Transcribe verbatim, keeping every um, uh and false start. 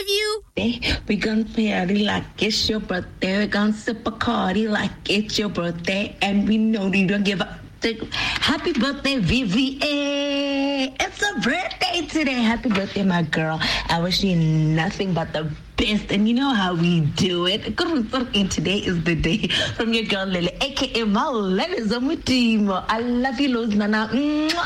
love you. We gonna party like it's your birthday. We gonna sip a party like it's your birthday, and we know you don't give up. Happy birthday, Vivi! It's a birthday today. Happy birthday, my girl. I wish you nothing but the best, and you know how we do it. Today is the day from your girl Lily, aka Malene Zamutimo. I love you, Luz Nana.